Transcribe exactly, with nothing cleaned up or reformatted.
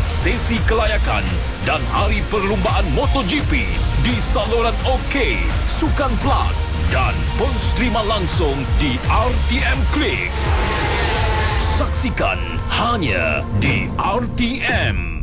sesi kelayakan dan hari perlumbaan MotoGP di saluran OK, Sukan Plus dan pun streama langsung di R T M Klik. Saksikan hanya di R T M.